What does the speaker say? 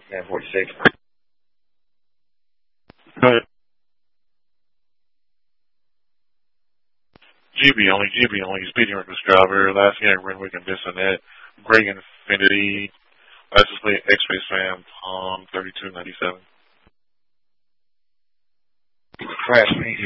1046. Go ahead. GB only, speeding reckless driver, last year Renwick and Bissonnet, Greg Infinity, license plate X-Space Fam, Palm 3297. Crash